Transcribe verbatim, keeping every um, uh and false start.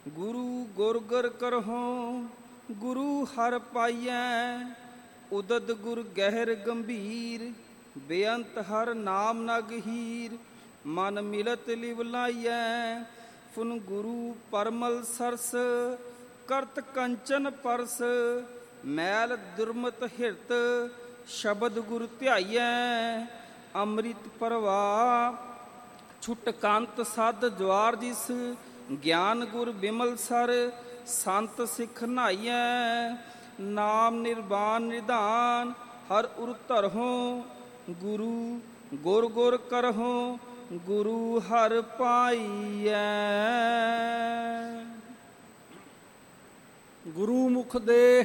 ਗੁਰੂ ਗੁਰ ਗੁਰ ਕਰਹੁ ਗੁਰੂ ਹਰਿ ਪਾਈਐ। ਉਦਦ ਗੁਰ ਗਹਿਰ ਗੰਭੀਰ ਬੇਅੰਤ ਹਰ ਨਾਮ ਨ ਗਹੀਰ। ਮਨ ਮਿਲਤ ਲਿਵ ਲਾਈਐ ਫੁਨ ਗੁਰੂ ਪਰਮਲ ਸਰਸ। ਕਰਤ ਕੰਚਨ ਪਰਸ ਮੈਲ ਦੁਰਮਤ ਹਿਰਤ ਸ਼ਬਦ ਗੁਰ ਧਿਆਈਐ। ਅੰਮ੍ਰਿਤ ਪ੍ਰਵਾਹ ਛੁਟ ਕੰਤ ਸਦ ਜਵਾਰ ਜਿਸ। ਗਿਆਨ ਗੁਰ ਬਿਮਲ ਸਰ ਸੰਤ ਸਿੱਖ ਨਾਈਐ। ਨਾਮ ਨਿਰਵਾਨ ਨਿਧਾਨ ਹਰ ਉਰ ਧਰਹੁ। ਗੁਰੂ ਗੁਰ ਗੁਰ ਕਰਹੁ ਗੁਰੂ ਹਰਿ ਪਾਈਐ। ਗੁਰੂ ਮੁਖ ਦੇ